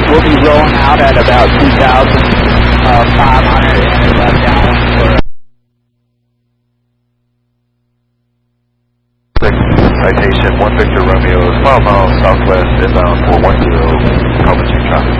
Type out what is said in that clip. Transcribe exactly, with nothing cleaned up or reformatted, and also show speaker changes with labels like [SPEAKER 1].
[SPEAKER 1] We'll be rolling out at about two thousand five hundred eleven gallons per
[SPEAKER 2] Citation one Victor Romeo, five miles southwest inbound four one zero, Palmer traffic.